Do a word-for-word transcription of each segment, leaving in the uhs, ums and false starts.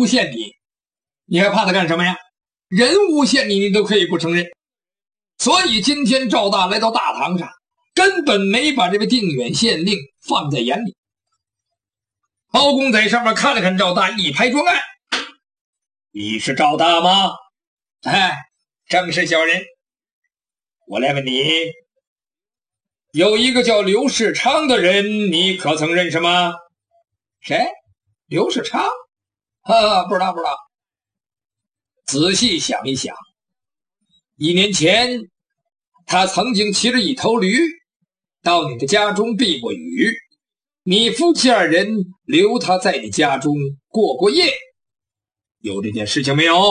诬陷你，你还怕他干什么呀？人诬陷你，你都可以不承认。所以今天赵大来到大堂上，根本没把这位定远县令放在眼里。包公在上面看了看赵大，一拍桌案：“你是赵大吗？”“哎，正是小人。我来问你，有一个叫刘世昌的人，你可曾认识吗？”“谁？刘世昌？啊，不知道，不知道。”仔细想一想，一年前他曾经骑着一头驴到你的家中避过雨，你夫妻二人留他在你家中过过夜，有这件事情没有？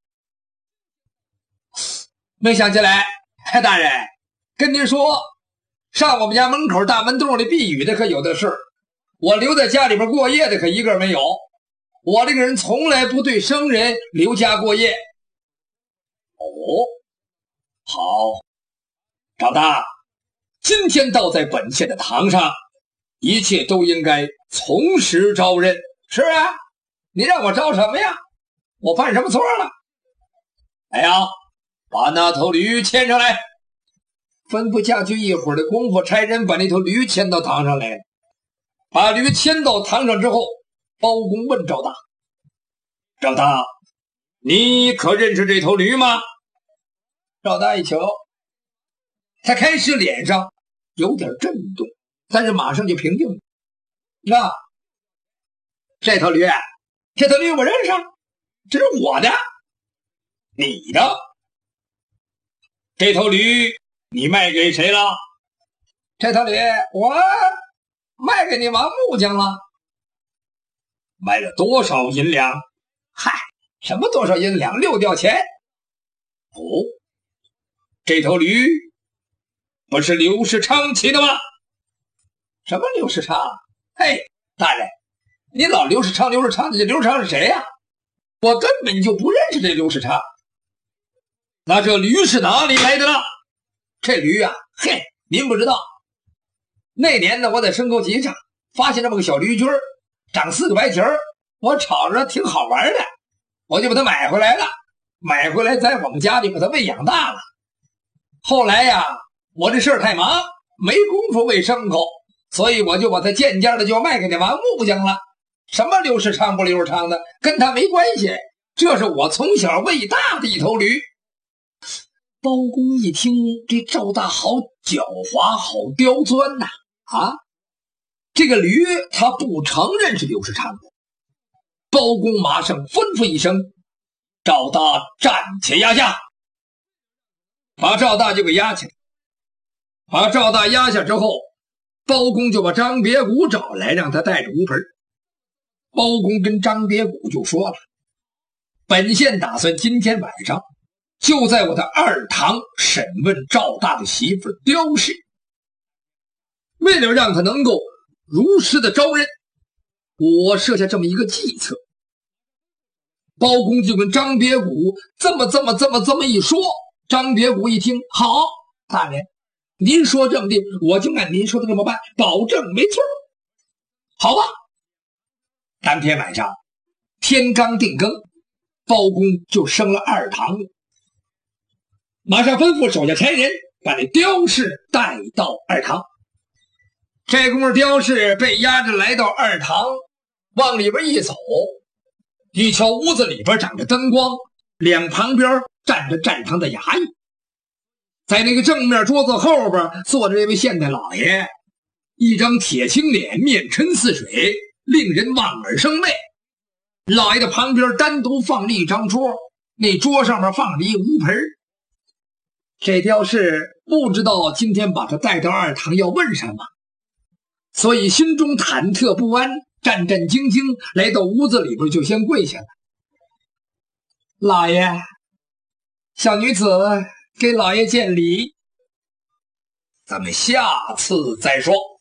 没想起来。大人，跟您说，上我们家门口大门洞里避雨的可有的是，我留在家里边过夜的可一个没有。我这个人从来不对生人留家过夜。”“哦，好，赵大，今天倒在本县的堂上，一切都应该从实招认。”“是啊，你让我招什么呀？我犯什么错了？”“哎呀，把那头驴牵上来。”吩咐下去一会儿的功夫，差人把那头驴牵到堂上来了。把驴牵到堂上之后，包公问赵大：“赵大，你可认识这头驴吗？”赵大一瞧，他开始脸上有点震动，但是马上就平静了。“啊，这头驴，这头驴我认识，这是我的。”“你的？这头驴你卖给谁了？”“这头驴我卖给你王木匠了。”“卖了多少银两？”“嗨，什么多少银两？六吊钱。”“哦，这头驴不是刘世昌骑的吗？”“什么刘世昌？嘿，大人，你老刘世昌刘世昌的，这刘世昌是谁呀？我根本就不认识这刘世昌。”“那这驴是哪里来的呢？”“这驴啊，嘿，您不知道。那年呢，我在牲口集上发现这么个小驴驹儿，长四个白蹄儿，我瞅着挺好玩的，我就把它买回来了。买回来在我们家里把它喂养大了。后来呀，我这事儿太忙，没工夫喂牲口，所以我就把它渐渐的就卖给那王木匠了。什么刘世昌不刘世昌的，跟他没关系。这是我从小喂大的一头驴。”包公一听，这赵大好狡猾，好刁钻呐！啊，这个驴他不承认是刘世昌的。包公马上吩咐一声：“赵大暂且压下。”把赵大就给压起来。把赵大压下之后，包公就把张别谷找来，让他带着乌盆。包公跟张别谷就说了：“本县打算今天晚上就在我的二堂审问赵大的媳妇刁氏，为了让他能够如实的招认，我设下这么一个计策。”包公就跟张别谷这么这么这么这么一说。张别谷一听，好，大人，您说这么地，我就按您说的这么办，保证没错。好吧。当天晚上天刚定更，包公就升了二堂了，马上吩咐手下差人把那刁氏带到二堂。这功夫刁氏被押着来到二堂，往里边一走，一瞧屋子里边长着灯光，两旁边站着站堂的衙役，在那个正面桌子后边坐着这位县太老爷，一张铁青脸，面沉似水，令人望而生畏。老爷的旁边单独放了一张桌，那桌上面放着一乌盆。这刁氏不知道今天把他带到二堂要问什么，所以心中忐忑不安，战战兢兢来到屋子里边就先跪下了。老爷，小女子给老爷见礼。咱们下次再说。